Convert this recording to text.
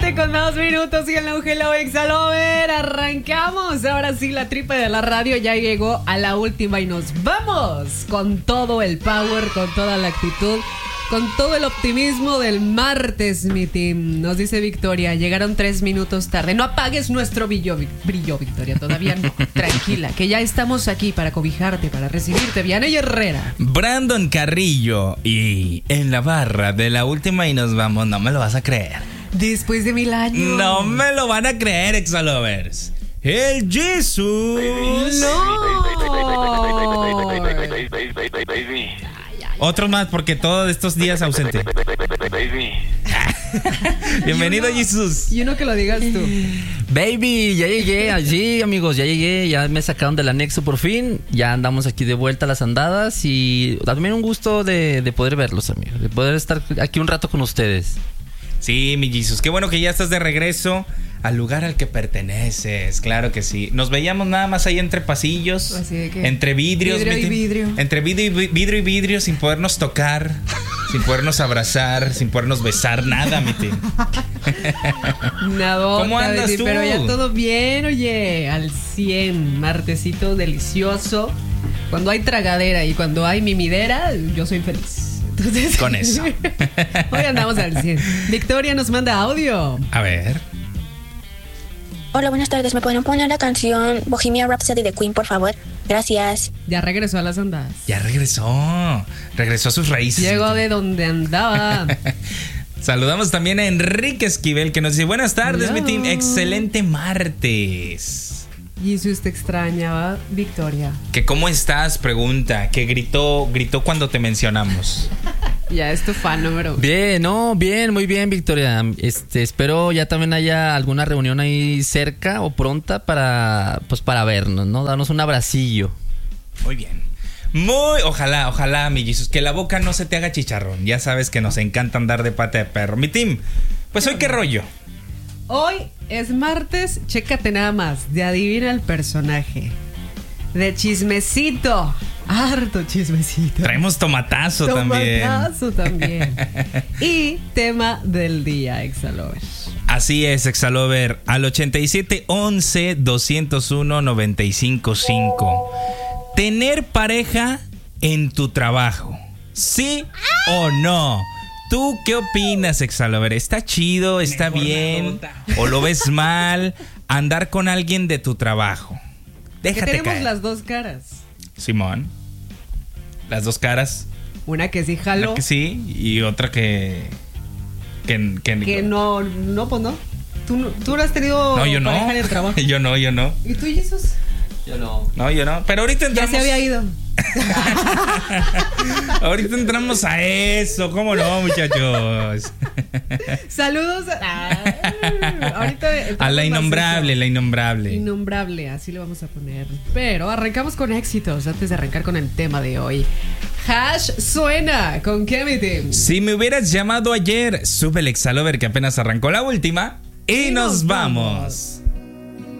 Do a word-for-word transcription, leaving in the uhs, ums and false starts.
siete con dos minutos y el Hello Exalover. Arrancamos. Ahora sí, la tripa de la radio ya llegó a la última y nos vamos con todo el power, con toda la actitud, con todo el optimismo del martes, mi team. Nos dice Victoria, llegaron tres minutos tarde. No apagues nuestro brillo, brillo, Victoria, todavía no. Tranquila, que ya estamos aquí para cobijarte, para recibirte. Vianey Herrera. Brandon Carrillo. Y en la barra de la última y nos vamos. No me lo vas a creer. Después de mil años. No me lo van a creer, Exalovers. El Jesús. No. Otro más porque todos estos días ausente. Bienvenido, Jesús. Y uno que lo digas tú. Baby, ya llegué. Sí, amigos, ya llegué. Ya me sacaron del anexo por fin. Ya andamos aquí de vuelta a las andadas. Y también un gusto de, de poder verlos, amigos. De poder estar aquí un rato con ustedes. Sí, mi Jesús. Qué bueno que ya estás de regreso al lugar al que perteneces. Claro que sí. Nos veíamos nada más ahí entre pasillos. Así de que entre vidrios. Vidrio y vidrio. Entre vidrio y vidrio y vidrio, sin podernos tocar, sin podernos abrazar, sin podernos besar, nada, mi tío. Nada. ¿Cómo andas tú? Pero ya todo bien, oye, al cien. Martesito delicioso. Cuando hay tragadera y cuando hay mimidera, yo soy feliz. Entonces, con eso. Hoy andamos al cien. Victoria nos manda audio. A ver. Hola, buenas tardes. ¿Me pueden poner la canción Bohemian Rhapsody de Queen, por favor? Gracias. Ya regresó a las andadas. Ya regresó. Regresó a sus raíces. Llegó de donde andaba. Saludamos también a Enrique Esquivel, que nos dice: buenas tardes, mi team. Excelente martes. Jesús, te extrañaba, Victoria. ¿Que cómo estás? Pregunta. Que gritó, gritó cuando te mencionamos. Ya es tu fan número uno. Bien, no, bien, muy bien, Victoria. Este, espero ya también haya alguna reunión ahí cerca o pronta para, pues, para vernos, ¿no? Darnos un abracillo. Muy bien. Muy, ojalá, ojalá, mi Jesús, que la boca no se te haga chicharrón. Ya sabes que nos encanta andar de pata de perro. Mi team, pues hoy qué rollo. Hoy es martes, chécate nada más, de adivina el personaje, de chismecito, harto chismecito. Traemos tomatazo, también. Tomatazo también. Y tema del día, Exalover. Así es, Exalover, al ochenta y siete, once, doscientos uno, noventa y cinco, cinco. Tener pareja en tu trabajo, ¿sí o no? ¿Tú qué opinas, Exalover? ¿Está chido? ¿Está Mejor bien? ¿O lo ves mal? Andar con alguien de tu trabajo. Déjate que tenemos caer. Las dos caras. Simón. Las dos caras. Una que sí jalo. Una que sí y otra que... Que, que, que no, no, pues no. ¿Tú, no, tú no has tenido no, yo pareja no. en el trabajo? Yo no, yo no. ¿Y tú, Jesús? Yo no. No, yo no. Pero ahorita entramos... Ya se había ido. Ahorita entramos a eso. ¿Cómo no, muchachos? Saludos a, ahorita a la innombrable, la innombrable. Innombrable, así le vamos a poner. Pero arrancamos con éxitos antes de arrancar con el tema de hoy. Hash suena con Kevin. Si me hubieras llamado ayer, sube el Exalover que apenas arrancó la última. Y, y nos, nos vamos. vamos.